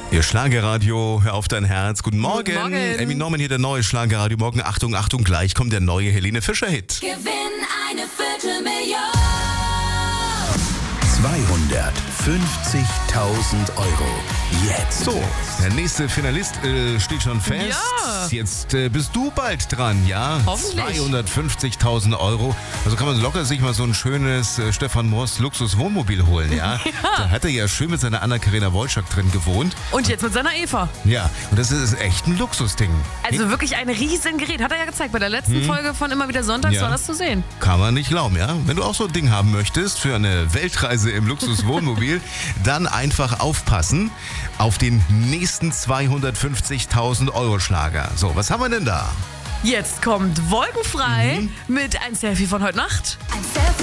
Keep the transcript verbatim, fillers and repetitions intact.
Ihr Schlagerradio, hör auf dein Herz. Guten Morgen. Guten Morgen. Emmy Norman hier, der neue Schlagerradio. Morgen, Achtung, Achtung, gleich kommt der neue Helene Fischer-Hit. Gewinn eine Viertelmillion. zweihundertfünfzigtausend Euro. Jetzt. So, der nächste Finalist äh, steht schon fest. Ja. Jetzt äh, bist du bald dran, ja? Hoffentlich. zweihundertfünfzigtausend Euro. Also kann man locker sich mal so ein schönes äh, Stefan Moss Luxus-Wohnmobil holen, ja? Ja. Da hat er ja schön mit seiner Anna-Karina Wojcik drin gewohnt. Und jetzt mit seiner Eva. Ja, und das ist echt ein Luxusding. Also wirklich ein riesen Gerät. Hat er ja gezeigt. Bei der letzten Folge von Immer wieder Sonntags Ja. war das zu sehen. Kann man nicht glauben, ja? Wenn du auch so ein Ding haben möchtest für eine Weltreise im Luxuswohnmobil, dann einfach aufpassen auf den nächsten zweihundertfünfzigtausend Euro Schlager. So, was haben wir denn da? Jetzt kommt Wolkenfrei mit ein Selfie von heute Nacht. Ein Selfie